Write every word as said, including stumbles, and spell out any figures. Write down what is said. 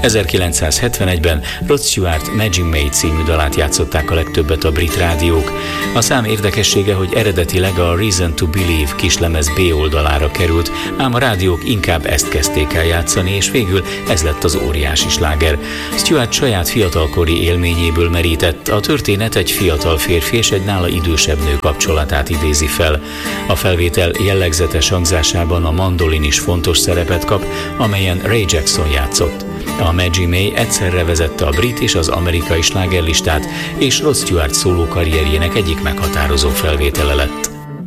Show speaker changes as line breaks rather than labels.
ezerkilencszázhetvenegyben Rod Stewart Maggie May című dalát játszották a legtöbbet a brit rádiók. A szám érdekessége, hogy eredetileg a Reason to Believe kislemez B oldalára került, ám a rádiók inkább ezt kezdték el játszani, és végül ez lett az óriási sláger. Stewart saját fiatalkori élményéből merített, a történet egy fiatal férfi és egy nála idősebb nő kapcsolatát idézi fel. A felvétel jellegzetes hangzásában a mandolin is fontos szerepet kap, amelyen Ray Jackson játszott. A Maggie May egyszerre vezette a brit és az amerikai slágerlistát, és Rod Stewart szóló karrierjének egyik meghatározó felvétele lett.